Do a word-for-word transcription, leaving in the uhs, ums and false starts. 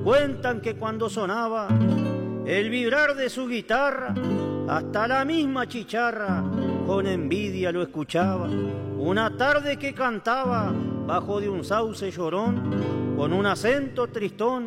Cuentan que cuando sonaba el vibrar de su guitarra, hasta la misma chicharra con envidia lo escuchaba. Una tarde que cantaba bajo de un sauce llorón, con un acento tristón,